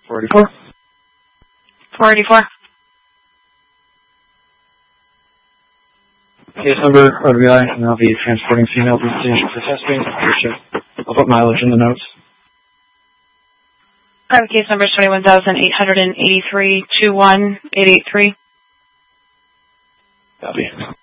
484. 484. Case number, RWI, and I'll be transporting female to the station for testing. I'll put mileage in the notes. Private case number is 21,883-21883. Copy.